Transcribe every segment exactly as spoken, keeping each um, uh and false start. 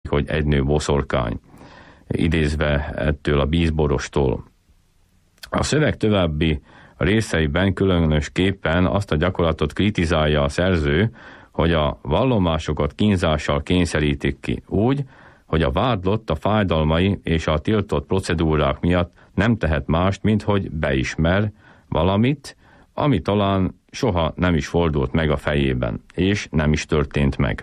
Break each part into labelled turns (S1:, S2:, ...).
S1: hogy egy nő boszorkány, idézve ettől a bízborostól. A szöveg további részeiben különösképpen azt a gyakorlatot kritizálja a szerző, hogy a vallomásokat kínzással kényszerítik ki úgy, hogy a vádlott a fájdalmai és a tiltott procedúrák miatt nem tehet mást, mint hogy beismer valamit, ami talán soha nem is fordult meg a fejében, és nem is történt meg.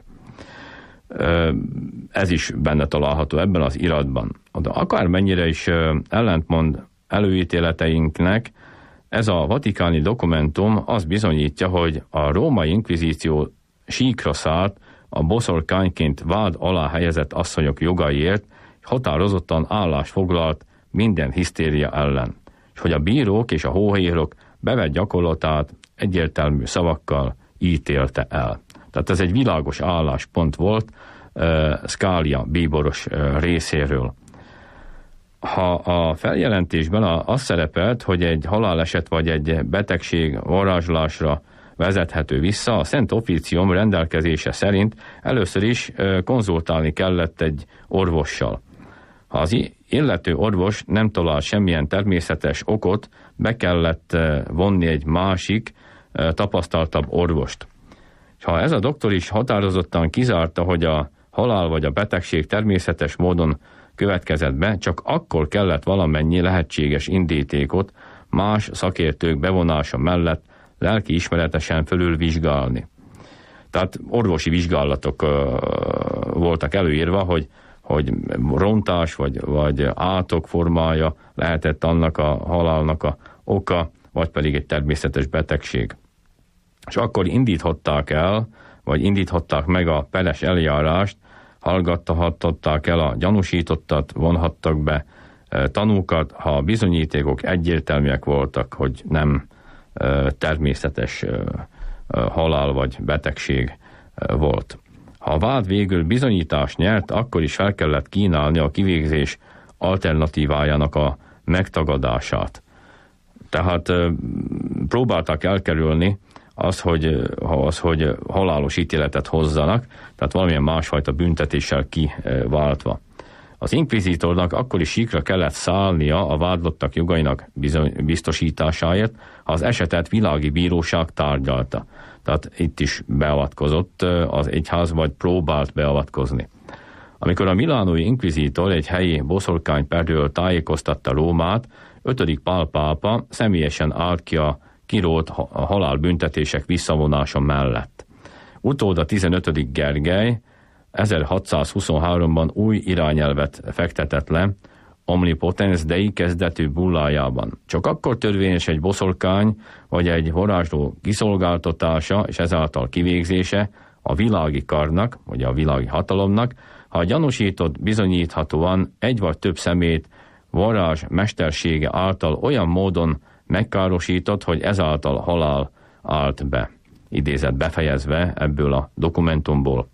S1: Ez is benne található ebben az iratban. De akármennyire is ellentmond előítéleteinknek, ez a vatikáni dokumentum azt bizonyítja, hogy a római inkvizíció síkra szállt a boszorkányként vád alá helyezett asszonyok jogaiért, határozottan állást foglalt minden hisztéria ellen, és hogy a bírók és a hóhérok bevett gyakorlatát egyértelmű szavakkal ítélte el. Tehát ez egy világos álláspont volt uh, Scalia bíboros uh, részéről. Ha a feljelentésben az szerepelt, hogy egy haláleset vagy egy betegség varázslásra vezethető vissza, a Szent Officium rendelkezése szerint először is konzultálni kellett egy orvossal. Ha az illető orvos nem talált semmilyen természetes okot, be kellett vonni egy másik, tapasztaltabb orvost. Ha ez a doktor is határozottan kizárta, hogy a halál vagy a betegség természetes módon következett be, csak akkor kellett valamennyi lehetséges indítékot más szakértők bevonása mellett lelkiismeretesen fölülvizsgálni. Tehát orvosi vizsgálatok uh, voltak előírva, hogy, hogy rontás vagy, vagy átok formája lehetett annak a halálnak a oka, vagy pedig egy természetes betegség. És akkor indíthatták el, vagy indíthatták meg a peres eljárást, hallgattathatták el a gyanúsítottat, vonhattak be tanúkat, ha a bizonyítékok egyértelműek voltak, hogy nem természetes halál vagy betegség volt. Ha a vád végül bizonyítást nyert, akkor is fel kellett kínálni a kivégzés alternatívájának a megtagadását. Tehát próbálták elkerülni az, hogy, az, hogy halálos ítéletet hozzanak, tehát valamilyen másfajta büntetéssel kiváltva. Az inkvizítornak akkor is síkra kellett szállnia a vádlottak jogainak biztosításáért, ha az esetet világi bíróság tárgyalta. Tehát itt is beavatkozott az egyház, vagy próbált beavatkozni. Amikor a milánói inkvizítor egy helyi boszorkányperről tájékoztatta Rómát, ötödik Pál pápa személyesen állt ki a kirólt halálbüntetések visszavonása mellett. Utóda tizenötödik Gergely ezerhatszázhuszonháromban új irányelvet fektetett le Omnipotens Dei kezdetű bullájában. Csak akkor törvényes egy boszorkány vagy egy varázsló kiszolgáltatása és ezáltal kivégzése a világi karnak, vagy a világi hatalomnak, ha a gyanúsított bizonyíthatóan egy vagy több szemét varázs mestersége által olyan módon megkárosított, hogy ezáltal halál állt be. Idézet befejezve ebből a dokumentumból.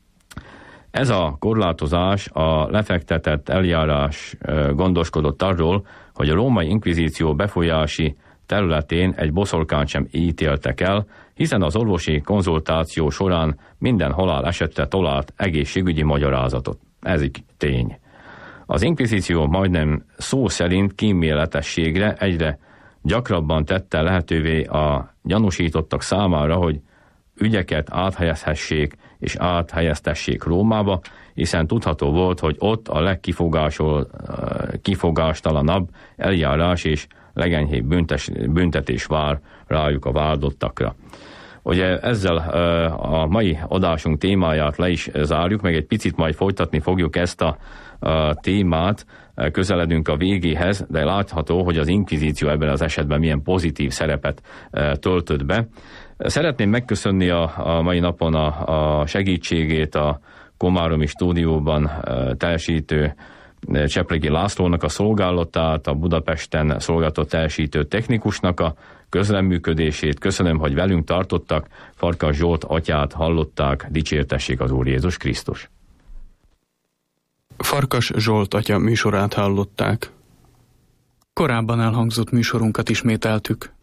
S1: Ez a korlátozás, a lefektetett eljárás gondoskodott arról, hogy a római inkvizíció befolyási területén egy boszorkányt sem ítéltek el, hiszen az orvosi konzultáció során minden halál esetre talált egészségügyi magyarázatot. Ez így tény. Az inkvizíció majdnem szó szerint kíméletességre egyre gyakrabban tette lehetővé a gyanúsítottak számára, hogy ügyeket áthelyezhessék és áthelyeztessék Rómába, hiszen tudható volt, hogy ott a legkifogástalanabb eljárás és legenyhébb büntes, büntetés vár rájuk a vádlottakra. Ugye ezzel a mai adásunk témáját le is zárjuk, meg egy picit majd folytatni fogjuk ezt a, a témát, közeledünk a végéhez, de látható, hogy az inkvizíció ebben az esetben milyen pozitív szerepet töltött be. Szeretném megköszönni a, a mai napon a, a segítségét a komáromi stúdióban teljesítő Csepregi Lászlónak a szolgálatát, a Budapesten szolgálatot teljesítő technikusnak a közreműködését. Köszönöm, hogy velünk tartottak. Farkas Zsolt atyát hallották, dicsértessék az Úr Jézus Krisztus.
S2: Farkas Zsolt atya műsorát hallották. Korábban elhangzott műsorunkat ismételtük.